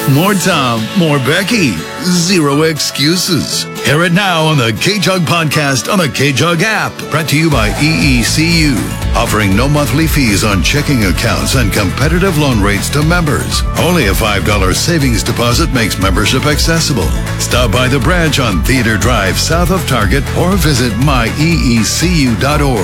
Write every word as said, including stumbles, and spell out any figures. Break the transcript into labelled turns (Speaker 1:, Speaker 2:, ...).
Speaker 1: More Tom, more Becky. Zero excuses. Hear it now on the K-Jug podcast on the K-Jug app. Brought to you by E E C U. Offering no monthly fees on checking accounts and competitive loan rates to members. Only a five dollars savings deposit makes membership accessible. Stop by the branch on Theater Drive south of Target or visit my E E C U dot org.